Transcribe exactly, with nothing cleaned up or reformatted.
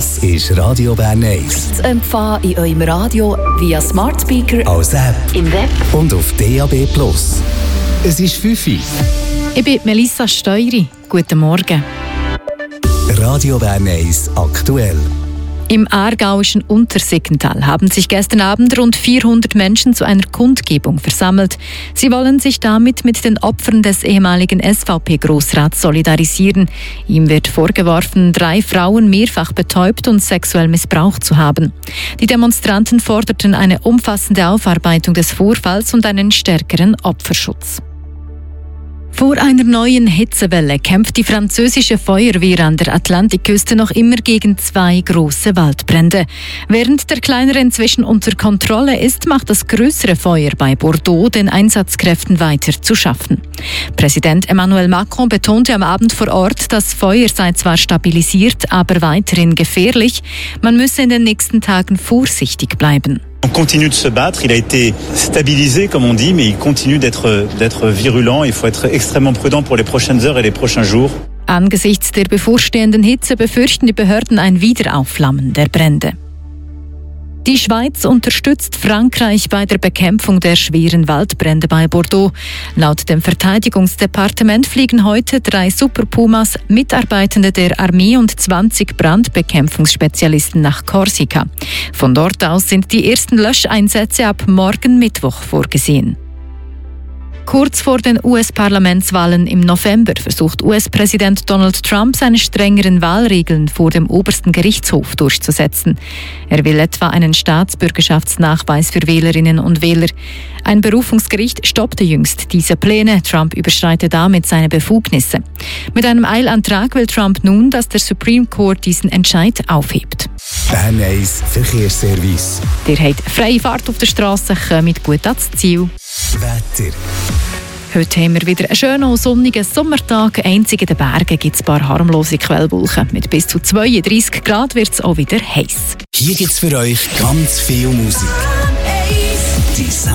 Das ist Radio Bern eins. Zu empfangen in eurem Radio via Smart Speaker, als App im Web und auf D A B plus. Es ist fünf Uhr. Ich bin Melissa Steury. Guten Morgen. Radio Bern eins aktuell. Im aargauischen Untersiggenthal haben sich gestern Abend rund vierhundert Menschen zu einer Kundgebung versammelt. Sie wollen sich damit mit den Opfern des ehemaligen S V P-Grossrats solidarisieren. Ihm wird vorgeworfen, drei Frauen mehrfach betäubt und sexuell missbraucht zu haben. Die Demonstranten forderten eine umfassende Aufarbeitung des Vorfalls und einen stärkeren Opferschutz. Vor einer neuen Hitzewelle kämpft die französische Feuerwehr an der Atlantikküste noch immer gegen zwei große Waldbrände. Während der kleinere inzwischen unter Kontrolle ist, macht das größere Feuer bei Bordeaux den Einsatzkräften weiter zu schaffen. Präsident Emmanuel Macron betonte am Abend vor Ort, das Feuer sei zwar stabilisiert, aber weiterhin gefährlich. Man müsse in den nächsten Tagen vorsichtig bleiben. On continue de se battre, il a été stabilisé comme on dit, mais il continue d'être, d'être virulent. Il faut être extrêmement prudent pour les prochaines heures et les prochains jours. Angesichts der bevorstehenden Hitze befürchten die Behörden ein Wiederaufflammen der Brände. Die Schweiz unterstützt Frankreich bei der Bekämpfung der schweren Waldbrände bei Bordeaux. Laut dem Verteidigungsdepartement fliegen heute drei Super Pumas, Mitarbeitende der Armee und zwanzig Brandbekämpfungsspezialisten nach Korsika. Von dort aus sind die ersten Löscheinsätze ab morgen Mittwoch vorgesehen. Kurz vor den U S-Parlamentswahlen im November versucht U S-Präsident Donald Trump, seine strengeren Wahlregeln vor dem obersten Gerichtshof durchzusetzen. Er will etwa einen Staatsbürgerschaftsnachweis für Wählerinnen und Wähler. Ein Berufungsgericht stoppte jüngst diese Pläne. Trump überschreitet damit seine Befugnisse. Mit einem Eilantrag will Trump nun, dass der Supreme Court diesen Entscheid aufhebt. Bern eins Verkehrsservice. Ihr habt freie Fahrt auf der Straße, kommt gut ans Ziel. Wetter. Heute haben wir wieder einen schönen und sonnigen Sommertag. Einzig in den Bergen gibt es ein paar harmlose Quellwolken. Mit bis zu zweiunddreissig Grad wird es auch wieder heiß. Hier gibt es für euch ganz viel Musik. Die